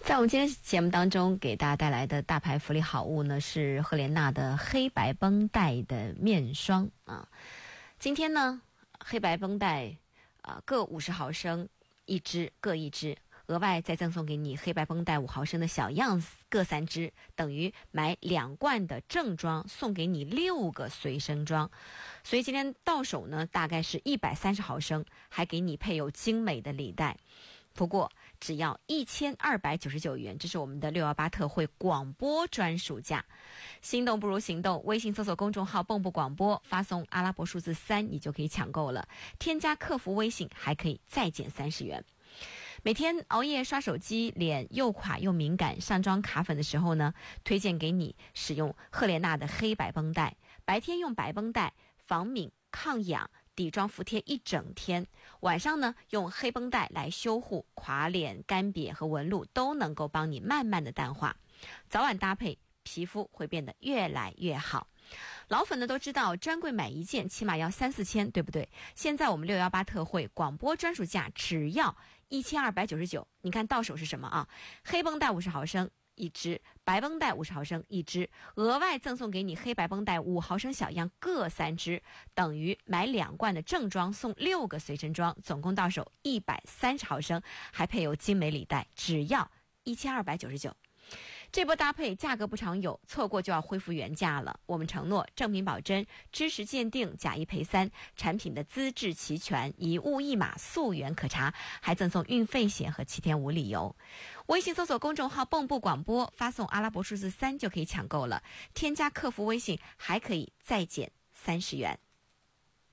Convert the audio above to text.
在我们今天节目当中给大家带来的大牌福利好物呢，是赫莲娜的黑白绷带的面霜啊。今天呢，黑白绷带各50毫升一支，各一支，额外再赠送给你黑白绷带5毫升的小样各3支，等于买2罐的正装送给你6个随身装。所以今天到手呢，大概是130毫升，还给你配有精美的礼袋。不过只要1299元，这是我们的618特惠广播专属价。心动不如行动，微信搜索公众号蹦蹦广播，发送阿拉伯数字3，你就可以抢购了。添加客服微信还可以再减30元。每天熬夜刷手机，脸又垮又敏感，上妆卡粉的时候呢，推荐给你使用赫莲娜的黑白绷带。白天用白绷带，防敏抗痒，底妆服帖1整天。晚上呢，用黑绷带来修护垮脸、干瘪和纹路，都能够帮你慢慢的淡化。早晚搭配，皮肤会变得越来越好。老粉呢都知道，专柜买一件起码要3、4千，对不对？现在我们618特惠广播专属价只要1299，你看到手是什么啊？黑绷带50毫升一支，白绷带50毫升一支，额外赠送给你黑白绷带5毫升小样各3支，等于买2罐的正装送6个随身装，总共到手130毫升，还配有精美礼袋，只要1299。这波搭配价格不常有，错过就要恢复原价了。我们承诺正品保真，知识鉴定，假一赔3，产品的资质齐全，一物一码，溯源可查，还赠送运费险和7天无理由。微信搜索公众号蹦步广播，发送阿拉伯数字3就可以抢购了。添加客服微信还可以再减30元。